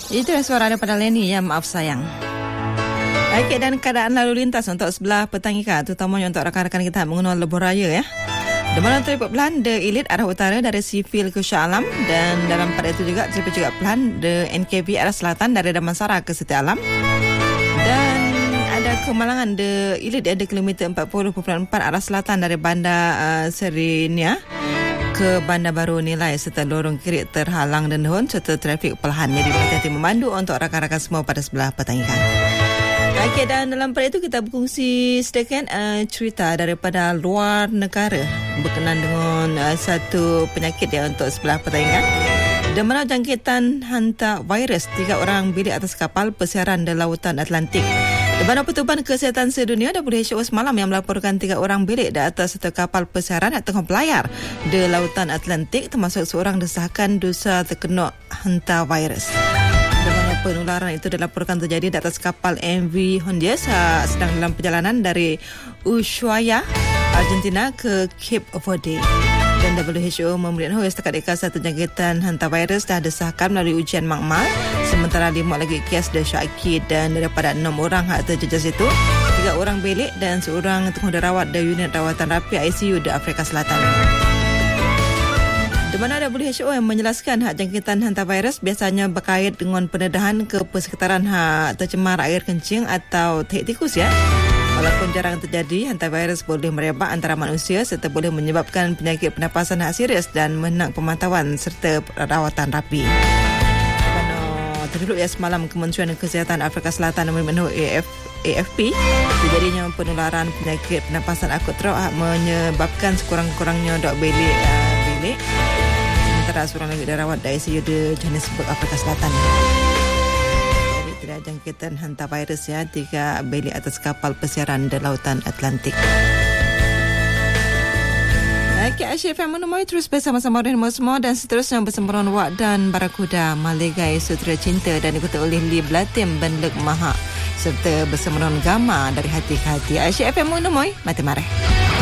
Itu suara daripada Lenny, ya maaf sayang. Okey, dan keadaan lalu lintas untuk sebelah petang ikan, terutamanya untuk rakan-rakan kita mengenal lebuh raya ya. Demaran trip Belanda Elite arah utara dari Sivil ke Shah Alam, dan dalam pada itu juga trip juga plan de NKV arah selatan dari Damansara ke Siti Alam. Dan ada kemalangan de Elite ada kilometer 40.4 arah selatan dari Bandar Serinia ke Bandar Baru Nilai, serta lorong kiri terhalang dan dahun serta trafik perlahan. Jadi berhati-hati memandu untuk rakan-rakan semua pada sebelah petang ikan. Okey, dan dalam pada itu kita berkongsi sedikit cerita daripada luar negara berkenaan dengan satu penyakit ya untuk sebelah petang ikan. Di mana jangkitan hantar virus 3 orang bilik atas kapal persiaran di Lautan Atlantik. Di mana Pertubuhan Kesihatan Sedunia WHO semalam yang melaporkan 3 orang bilik di atas satu kapal persiaran yang tengah berlayar di Lautan Atlantik, termasuk seorang disahkan dosa terkena hantar virus. Di mana penularan itu dilaporkan terjadi di atas kapal MV Hondias sedang dalam perjalanan dari Ushuaia, Argentina ke Cape Verde. Dan WHO memberitahu setakat ini satu jangkitan hantar virus dah disahkan melalui ujian makmal, sementara 5 lagi kes disyaki, dan daripada 6 orang hak terjejas itu 3 orang belik dan seorang tengah dirawat di unit rawatan rapi ICU di Afrika Selatan. Di mana WHO yang menjelaskan hak jangkitan hantar virus biasanya berkait dengan pendedahan ke persekitaran hak tercemar air kencing atau tehik tikus ya. Walaupun jarang terjadi, hantar virus boleh merebak antara manusia serta boleh menyebabkan penyakit pernafasan hak serius dan menang pemantauan serta rawatan rapi. Terlalu ya semalam Kementerian Kesihatan Afrika Selatan memberitahu AFP terjadinya penularan penyakit pernafasan akut teruk menyebabkan sekurang-kurangnya 2 bilik sementara seorang lagi dirawat di ICU di Johannesburg, Afrika Selatan. Jadi tidak jangkitan hantar virus ya 3 bilik atas kapal persiaran di Lautan Atlantik. Okey, Asyik FM menemui terus bersama-sama dengan semua dan seterusnya bersama Wak dan Barakuda Malegai Sutera Cinta dan diikuti oleh Lee Blatim Benlek Maha serta bersama Gama dari Hati ke Hati. Asyik FM menemui mati marah.